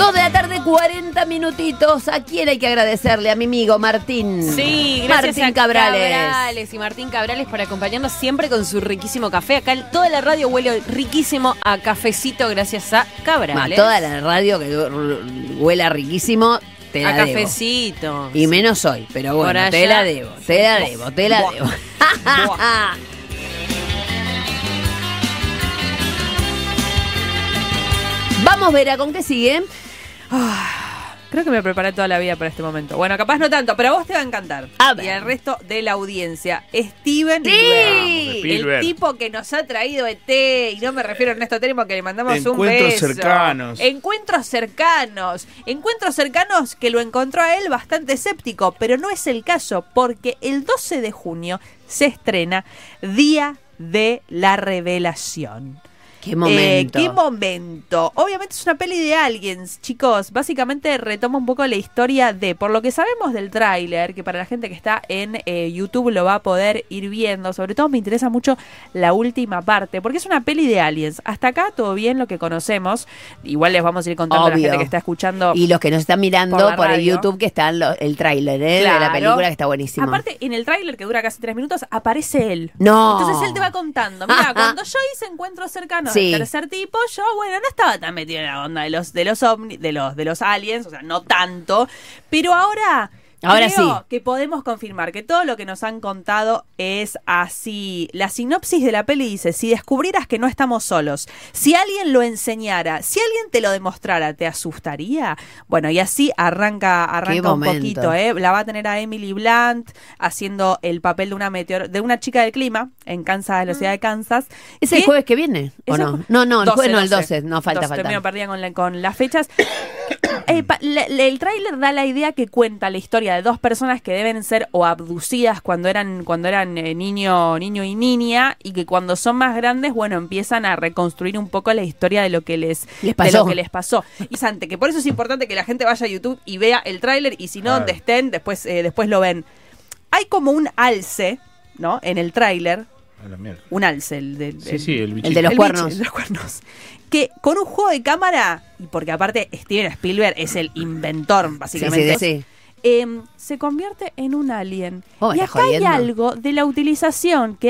2 de la tarde, 40 minutitos. ¿A quién hay que agradecerle? A mi amigo Martín. Sí, gracias Martín a Cabrales y Martín Cabrales por acompañarnos siempre con su riquísimo café. Acá toda la radio huele riquísimo a cafecito gracias a Cabrales. Toda la radio que huela riquísimo, te la a debo. cafecito. Y menos hoy, pero bueno, te la debo, te la debo, te la debo. Vamos, Vera, ¿con qué sigue? Creo que me preparé toda la vida para este momento. Bueno, capaz no tanto, pero a vos te va a encantar. A ver. Y al resto de la audiencia. Steven Sí. Spielberg, el tipo que nos ha traído ET, y no me refiero a Ernesto Telmo, que le mandamos un Encuentros beso. cercanos. Encuentros cercanos que lo encontró a él bastante escéptico, pero no es el caso, porque el 12 de junio se estrena Día de la Revelación. ¿Qué momento? ¿Qué momento? Obviamente es una peli de aliens, chicos. Básicamente retoma un poco la historia de, por lo que sabemos del tráiler, que para la gente que está en YouTube lo va a poder ir viendo. Sobre todo me interesa mucho la última parte, porque es una peli de aliens. Hasta acá todo bien lo que conocemos. Igual les vamos a ir contando a la gente que está escuchando. Y los que nos están mirando por el radio. YouTube, que está el tráiler de Claro. la película, que está buenísimo. Aparte, en el tráiler, que dura casi 3 minutos, aparece él. No. Entonces él te va contando. Mira, cuando yo hice encuentros cercanos Sí. del tercer tipo, yo, bueno, no estaba tan metido en la onda de los aliens, o sea, no tanto. Pero ahora Ahora creo sí. que podemos confirmar que todo lo que nos han contado es así. La sinopsis de la peli dice: si descubrieras que no estamos solos, si alguien lo enseñara, si alguien te lo demostrara, ¿te asustaría? Bueno, y así arranca un momento. poquito, ¿eh? La va a tener a Emily Blunt haciendo el papel de una chica del clima en Kansas, en la ciudad de Kansas. ¿Es el jueves que viene? ¿O Ese no? jue- No, el 12, jueves no, el 12. No, falta. Termino perdida con las fechas. El tráiler da la idea que cuenta la historia de dos personas que deben ser o abducidas cuando eran niño y niña, y que cuando son más grandes, bueno, empiezan a reconstruir un poco la historia de lo que les pasó. Y Sante, que por eso es importante que la gente vaya a YouTube y vea el tráiler, y si no, donde estén, después lo ven. Hay como un alce, ¿no? En el tráiler. A la mierda. Un alce, el el bichito. el de los cuernos. el de los cuernos. Que con un juego de cámara, y porque aparte Steven Spielberg es el inventor, básicamente, Sí. se convierte en un alien. Oh, me Y estás acá hay jodiendo. algo de la utilización que